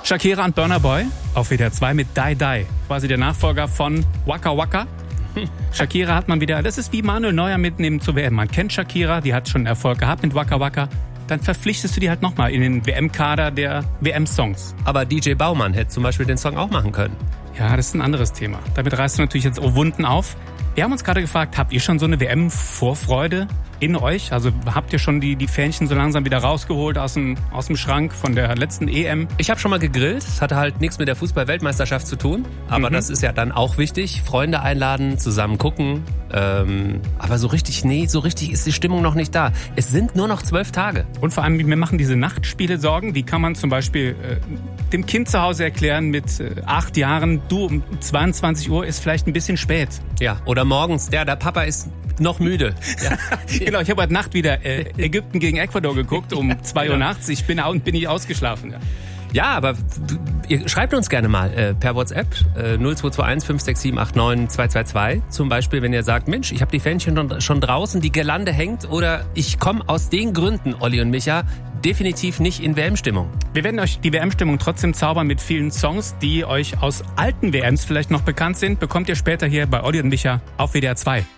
Shakira und Burna Boy auf WDR 2 mit Die Die. Quasi der Nachfolger von Waka Waka. Shakira hat man wieder, das ist wie Manuel Neuer mitnehmen zur WM. Man kennt Shakira, die hat schon Erfolg gehabt mit Waka Waka. Dann verpflichtest du die halt nochmal in den WM-Kader der WM-Songs. Aber DJ Baumann hätte zum Beispiel den Song auch machen können. Ja, das ist ein anderes Thema. Damit reißt du natürlich jetzt Wunden auf. Wir haben uns gerade gefragt, habt ihr schon so eine WM-Vorfreude in euch? Also habt ihr schon die Fähnchen so langsam wieder rausgeholt aus dem Schrank von der letzten EM? Ich habe schon mal gegrillt. Es hatte halt nichts mit der Fußball-Weltmeisterschaft zu tun. Aber das ist ja dann auch wichtig. Freunde einladen, zusammen gucken. Aber so richtig ist die Stimmung noch nicht da. Es sind nur noch 12 Tage. Und vor allem, wir machen diese Nachtspiele Sorgen. Wie kann man zum Beispiel dem Kind zu Hause erklären mit 8 Jahren, du, um 22 Uhr ist vielleicht ein bisschen spät. Ja, oder morgens, der Papa ist noch müde. Ja. Genau, ich habe heute Nacht wieder Ägypten gegen Ecuador geguckt um 2 Uhr nachts. Ich bin ich ausgeschlafen. Ja, aber ihr schreibt uns gerne mal per WhatsApp 0221 56789 222. Zum Beispiel, wenn ihr sagt, Mensch, ich habe die Fähnchen schon draußen, die Girlande hängt, oder ich komme aus den Gründen, Olli und Micha, definitiv nicht in WM-Stimmung. Wir werden euch die WM-Stimmung trotzdem zaubern mit vielen Songs, die euch aus alten WMs vielleicht noch bekannt sind. Bekommt ihr später hier bei Olli und Micha auf WDR 2.